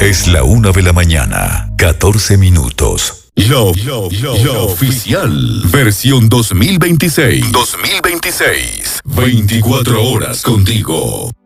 Es la 1 de la mañana, 14 minutos. Lo oficial. Versión 2026. 24 horas contigo.